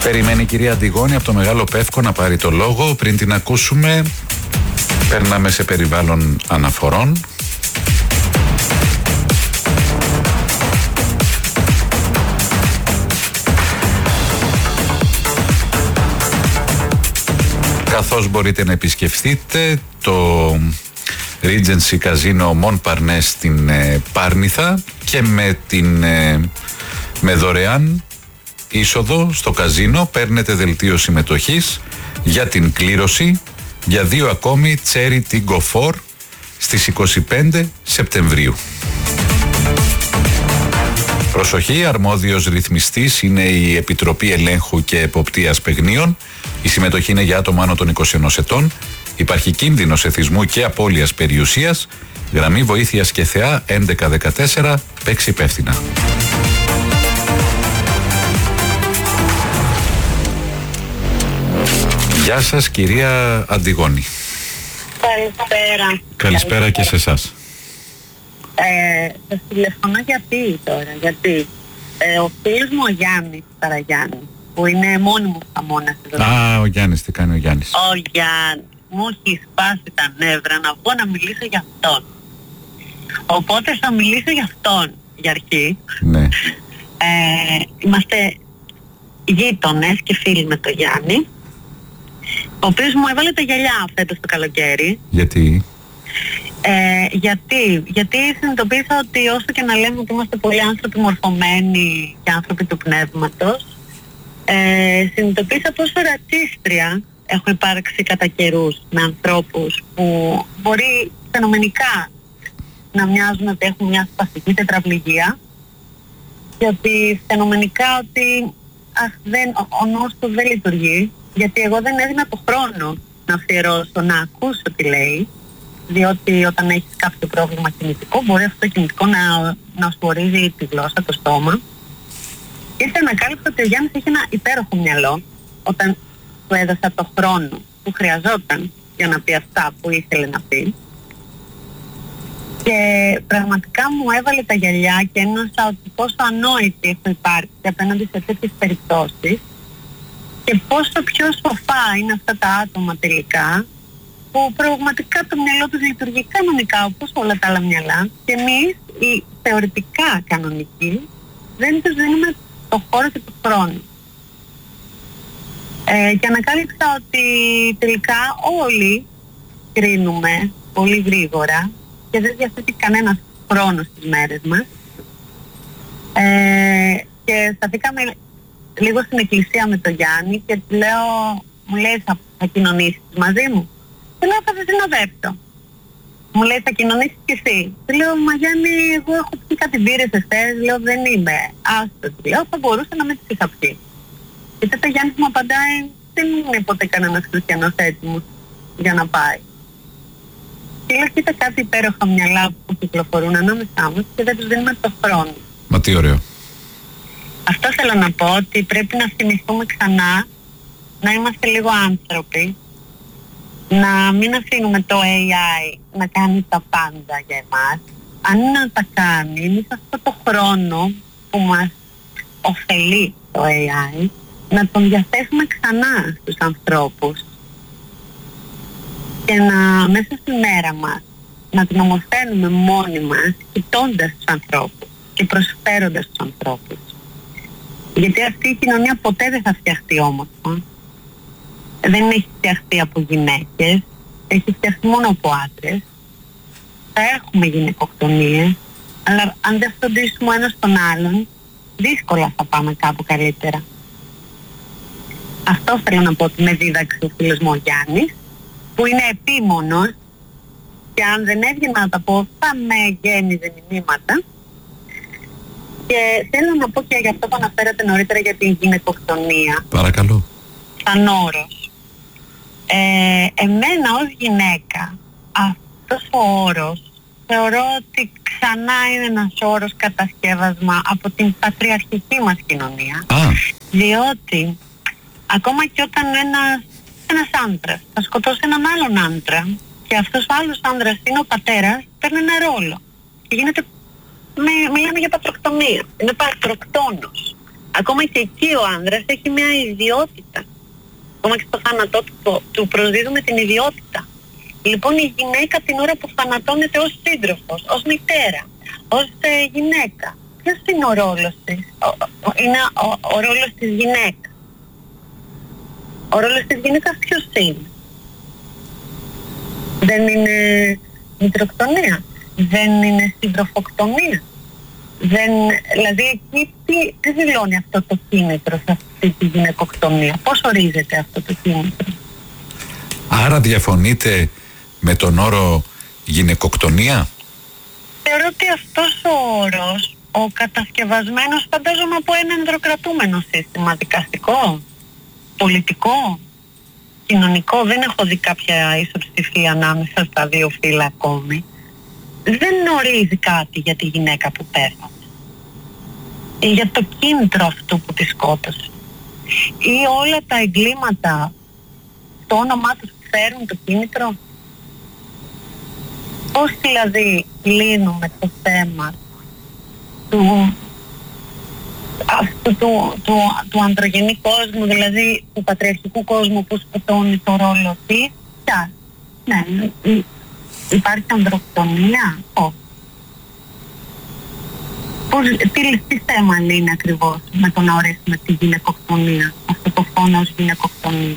Περιμένει η κυρία Αντιγόνη από το Μεγάλο Πεύκο να πάρει το λόγο. Πριν την ακούσουμε, περνάμε σε περιβάλλον αναφορών. Καθώς μπορείτε να επισκεφτείτε το Regency Casino Montparnasse στην Πάρνηθα και με δωρεάν είσοδο στο καζίνο παίρνετε δελτίο συμμετοχής για την κλήρωση για 2 ακόμη Cherry Tiggo 4 στις 25 Σεπτεμβρίου. Προσοχή, αρμόδιος ρυθμιστής είναι η Επιτροπή Ελέγχου και Εποπτείας Παιγνίων. Η συμμετοχή είναι για άτομα άνω των 21 ετών. Υπάρχει κίνδυνος εθισμού και απώλειας περιουσίας. Γραμμή βοήθειας και ΘΕΑ 1114. Παίξει υπεύθυνα. Γεια σας κυρία Αντιγόνη. Καλησπέρα. Καλησπέρα και σε εσάς. Σας τηλεφωνώ γιατί ο φίλος μου ο Γιάννης Παραγιάννη, που είναι μόνιμος χαμώνας εδώ. Ο Γιάννης, τι κάνει ο Γιάννης? Ο Γιάννης μου έχει σπάσει τα νεύρα να βγω να μιλήσω για αυτόν. Οπότε θα μιλήσω για αυτόν για αρχή. Ναι. Είμαστε γείτονες και φίλοι με τον Γιάννη, ο οποίος μου έβαλε τα γυαλιά φέτος το καλοκαίρι. Γιατί? Γιατί συνειδητοποίησα ότι όσο και να λέμε ότι είμαστε πολλοί άνθρωποι μορφωμένοι και άνθρωποι του πνεύματος, συνειδητοποίησα πόσο ρατσίστρια έχω υπάρξει κατά καιρούς με ανθρώπους που μπορεί φαινομενικά να μοιάζουν ότι έχουν μια σπαστική τετραπληγία και ότι φαινομενικά ότι ο νους του δεν λειτουργεί, γιατί εγώ δεν έδινα το χρόνο να αφιερώσω να ακούσω τι λέει, διότι όταν έχεις κάποιο πρόβλημα κινητικό μπορεί αυτό το κινητικό να σου ορίζει τη γλώσσα, το στόμα. Ήρθε να ανακάλυψα ότι ο Γιάννης έχει ένα υπέροχο μυαλό όταν του έδωσα το χρόνο που χρειαζόταν για να πει αυτά που ήθελε να πει. Και πραγματικά μου έβαλε τα γυαλιά και ένωσα ότι πόσο ανόητη έχω υπάρξει απέναντι σε τέτοιες περιπτώσεις και πόσο πιο σοφά είναι αυτά τα άτομα τελικά, που πραγματικά το μυαλό τους λειτουργεί κανονικά όπως όλα τα άλλα μυαλά και εμείς οι θεωρητικά κανονικοί δεν τους δίνουμε το χώρο και το χρόνο. Και ανακάλυψα ότι τελικά όλοι κρίνουμε πολύ γρήγορα και δεν διαθέτει κανένας χρόνος στις μέρες μας. Και σταθήκαμε λίγο στην εκκλησία με τον Γιάννη και του λέω, μου λέει θα κοινωνήσεις μαζί μου? Του λέω θα σε συνοδεύσω. Μου λέει θα κοινωνήσεις κι εσύ? Του λέω μα Γιάννη, εγώ έχω πει κάτι μπύρες εχθές, λέω δεν είμαι. Άστο, του λέω θα μπορούσα να με τις είχα πει. Και τότε ο Γιάννης μου απαντάει, δεν είναι ποτέ κανένας χριστιανός έτοιμος για να πάει. Και λέω κοίτα κάτι υπέροχα μυαλά που κυκλοφορούν ανάμεσά μας και δεν τους δίνουμε το χρόνο. Μα τι ωραίο. Αυτό θέλω να πω, ότι πρέπει να θυμηθούμε ξανά να είμαστε λίγο άνθρωποι, να μην αφήνουμε το AI να κάνει τα πάντα για εμάς. Αν είναι να τα κάνει, εμείς αυτό το χρόνο που μας ωφελεί το AI, να τον διαθέσουμε ξανά στους ανθρώπους και να μέσα στη μέρα μας να την ομορφαίνουμε μόνοι μας, κοιτώντας τους ανθρώπους και προσφέροντας τους ανθρώπους. Γιατί αυτή η κοινωνία ποτέ δεν θα φτιαχτεί όμορφα. Δεν έχει φτιαχτεί από γυναίκες, έχει φτιαχτεί μόνο από άντρες. Θα έχουμε γυναικοκτονίες, αλλά αν δεν φροντίσουμε ο ένας τον άλλον, δύσκολα θα πάμε κάπου καλύτερα. Αυτό θέλω να πω ότι με δίδαξε ο φίλος μου ο Γιάννης, που είναι επίμονος και αν δεν έβγαινα να τα πω θα με γέμιζε μηνύματα. Και θέλω να πω και για αυτό που αναφέρατε νωρίτερα για την γυναικοκτονία. Παρακαλώ. Σαν όρος. Εμένα ως γυναίκα αυτός ο όρος θεωρώ ότι ξανά είναι ένας όρος κατασκεύασμα από την πατριαρχική μας κοινωνία. Διότι ακόμα και όταν ένας άντρας θα σκοτώσει έναν άλλον άντρα και αυτός ο άλλος άντρας είναι ο πατέρας, παίρνει ένα ρόλο και γίνεται, μιλάμε για πατροκτομία, είναι πατροκτόνος. Ακόμα και εκεί ο άνδρας έχει μια ιδιότητα. Ακόμα και στο θάνατό του προσδίδουμε την ιδιότητα. Λοιπόν, η γυναίκα την ώρα που θανατώνεται ως σύντροφος, ως μητέρα, ως γυναίκα, ποιος είναι ο ρόλος της? Είναι ο ρόλος της γυναίκας. Ο ρόλος της γυναίκας ποιος είναι? Δεν είναι μητροκτονία, δεν είναι συντροφοκτονία. Δηλαδή εκεί τι δηλώνει αυτό το κίνητρο σε αυτή τη γυναικοκτονία? Πώς ορίζεται αυτό το κίνητρο? Άρα διαφωνείτε με τον όρο γυναικοκτονία? Θεωρώ ότι αυτός ο όρος, ο κατασκευασμένος φαντάζομαι από ένα ενδροκρατούμενο σύστημα, δικαστικό, πολιτικό, κοινωνικό, δεν έχω δει κάποια ισοψηφία ανάμεσα στα δύο φύλλα ακόμη, δεν ορίζει κάτι για τη γυναίκα που πέθανε ή για το κίνητρο αυτού που τη σκότωσε ή όλα τα εγκλήματα στο όνομά τους φέρουν το κίνητρο. Πώς δηλαδή λύνουμε το θέμα του ανδρογενή κόσμου, δηλαδή του πατριαρχικού κόσμου που σκοτώνει το ρόλο της? Ναι, υπάρχει ανδροκτονία? Τι θέμα είναι ακριβώς με το να ορίσουμε τη γυναικοκτονία, αυτό το φόνο ως γυναικοκτονία?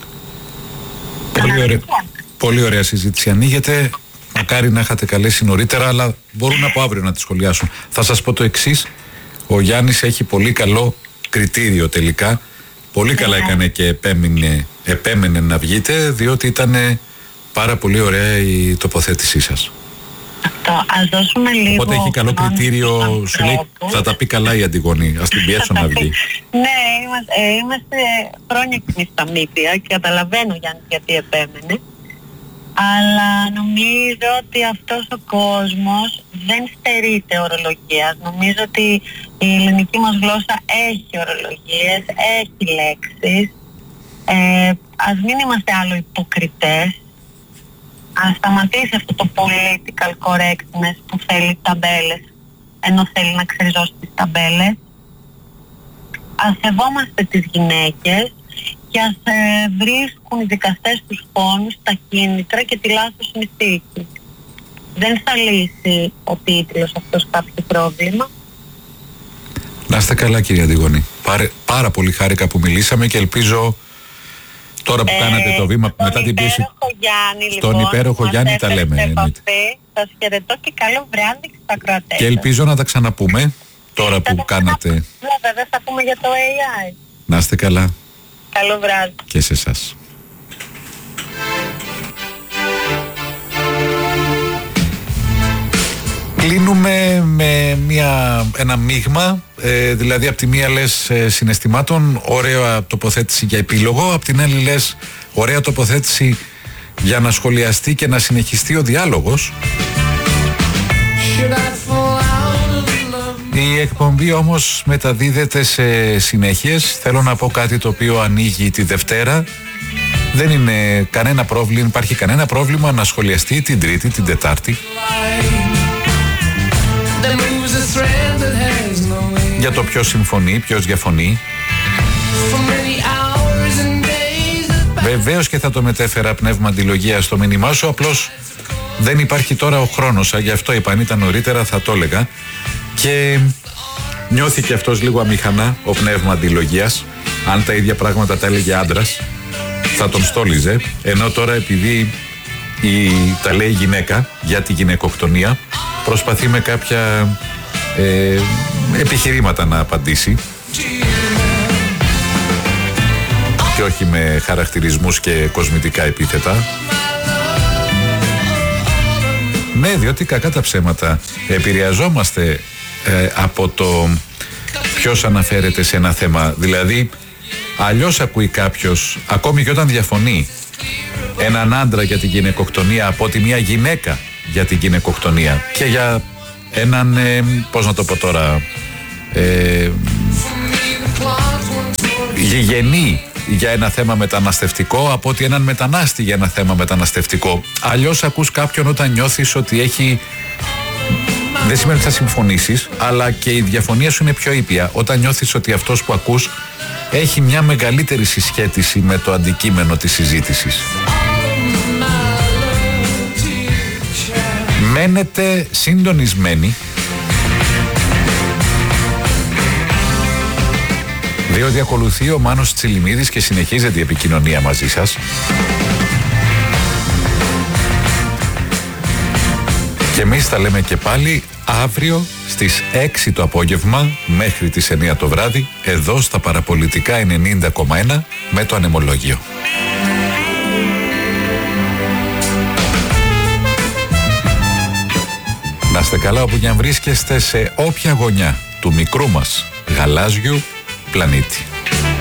Πολύ ωραία συζήτηση ανοίγεται. Μακάρι να είχατε καλέσει νωρίτερα, αλλά μπορούν από αύριο να τη σχολιάσουν. Θα σας πω το εξής. Ο Γιάννης έχει πολύ καλό κριτήριο τελικά. Πολύ καλά έκανε και επέμενε να βγείτε, διότι ήταν πάρα πολύ ωραία η τοποθέτησή σας. Ας δώσουμε λίγο. Οπότε έχει καλό κριτήριο, σου λέει θα τα πει καλά η Αντιγόνη, ας την πιέσω να βγει. Ναι, είμαστε χρόνια κοινή στα μύτια και καταλαβαίνω Γιάννη γιατί επέμενε. Αλλά νομίζω ότι αυτός ο κόσμος δεν στερείται ορολογίας. Νομίζω ότι η ελληνική μας γλώσσα έχει ορολογίες, έχει λέξεις. Ας μην είμαστε άλλο υποκριτές. Ας σταματήσει αυτό το political correctness που θέλει ταμπέλες, ενώ θέλει να ξεριζώσει τις ταμπέλες. Ας σεβόμαστε τις γυναίκες και ας βρίσκουν οι δικαστές τους φόνους, τα κίνητρα και τη λάθος συνθήκη. Δεν θα λύσει ο τίτλος αυτός κάποιο πρόβλημα. Να είστε καλά κυρία Αντιγόνη. Πάρα πολύ χάρηκα που μιλήσαμε και ελπίζω τώρα που κάνατε το βήμα μετά την πίεση στον υπέροχο Γιάννη τα λέμε. Σας χαιρετώ και καλό βράδυ στα ακροατές. Και ελπίζω να τα ξαναπούμε τώρα που κάνατε. Βέβαια, θα πούμε για το AI. Να είστε καλά. Καλό βράδυ. Και σε εσάς. Κλείνουμε με ένα μείγμα, δηλαδή από τη μία λες συναισθημάτων, ωραία τοποθέτηση για επίλογο, από την άλλη λες ωραία τοποθέτηση για να σχολιαστεί και να συνεχιστεί ο διάλογος. Η εκπομπή όμως μεταδίδεται σε συνέχειες. Θέλω να πω κάτι το οποίο ανοίγει τη Δευτέρα. Δεν είναι κανένα πρόβλημα, υπάρχει κανένα πρόβλημα να σχολιαστεί την Τρίτη, την Τετάρτη. Για το ποιος συμφωνεί, ποιος διαφωνεί. Βεβαίως και θα το μετέφερα πνεύμα αντιλογία στο μήνυμά σου, απλώς δεν υπάρχει τώρα ο χρόνος. Γι' αυτό είπα, αν ήταν νωρίτερα θα το έλεγα. Και νιώθηκε αυτός λίγο αμήχανα, ο πνεύμα αντιλογίας. Αν τα ίδια πράγματα τα έλεγε άντρας, θα τον στόλιζε. Ενώ τώρα επειδή τα λέει γυναίκα για τη γυναικοκτονία, προσπαθεί με κάποια επιχειρήματα να απαντήσει και όχι με χαρακτηρισμούς και κοσμητικά επίθετα. Ναι, διότι κακά τα ψέματα επηρεαζόμαστε από το ποιος αναφέρεται σε ένα θέμα. Δηλαδή αλλιώς ακούει κάποιος, ακόμη και όταν διαφωνεί, έναν άντρα για την γυναικοκτονία από ότι μια γυναίκα για την γυναικοκτονία και για έναν, πώς να το πω τώρα, γηγενή για ένα θέμα μεταναστευτικό από ότι έναν μετανάστη για ένα θέμα μεταναστευτικό. Αλλιώς ακούς κάποιον όταν νιώθεις ότι έχει Δεν σημαίνει ότι θα συμφωνήσεις, αλλά και η διαφωνία σου είναι πιο ήπια όταν νιώθεις ότι αυτός που ακούς έχει μια μεγαλύτερη συσχέτιση με το αντικείμενο της συζήτησης. Μένετε συντονισμένοι, διότι ακολουθεί ο Μάνος Τσιλιμίδης και συνεχίζεται η επικοινωνία μαζί σας. Και εμείς θα λέμε και πάλι αύριο στις 6 το απόγευμα μέχρι τις 9 το βράδυ, εδώ στα Παραπολιτικά 90,1 με το Ανεμολόγιο. Να είστε καλά όπου και αν βρίσκεστε, σε όποια γωνιά του μικρού μας γαλάζιου πλανήτη.